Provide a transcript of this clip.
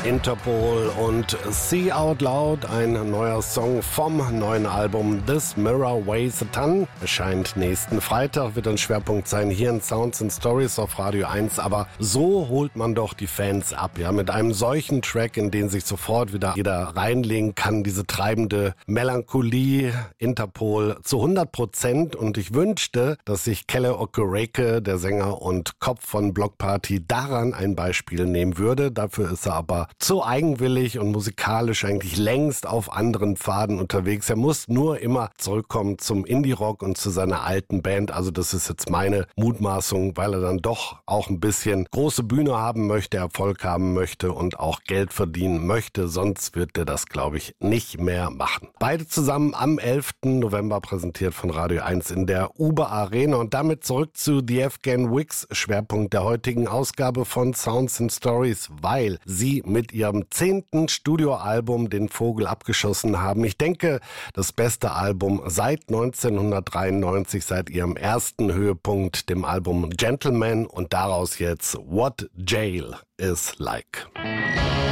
Interpol und See Out Loud, ein neuer Song vom neuen Album This Mirror Weighs a Ton. Erscheint nächsten Freitag, wird ein Schwerpunkt sein hier in Sounds and Stories auf Radio 1. Aber so holt man doch die Fans ab, ja, mit einem solchen Track, in den sich sofort wieder jeder reinlegen kann. Diese treibende Melancholie, Interpol zu 100%. Und ich wünschte, dass sich Kele Okereke, der Sänger und Kopf von Bloc Party, daran ein Beispiel nehmen würde. Dafür ist er aber zu eigenwillig und musikalisch eigentlich längst auf anderen Pfaden unterwegs. Er muss nur immer zurückkommen zum Indie-Rock und zu seiner alten Band. Also das ist jetzt meine Mutmaßung, weil er dann doch auch ein bisschen große Bühne haben möchte, Erfolg haben möchte und auch Geld verdienen möchte. Sonst wird er das, glaube ich, nicht mehr machen. Beide zusammen am 11. November präsentiert von Radio 1 in der Uber Arena. Und damit zurück zu The Afghan Wigs, Schwerpunkt der heutigen Ausgabe von Sounds and Stories, weil sie mit ihrem 10. Studioalbum den Vogel abgeschossen haben. Ich denke, das beste Album seit 1993, seit ihrem ersten Höhepunkt, dem Album Gentleman, und daraus jetzt What Jail is Like.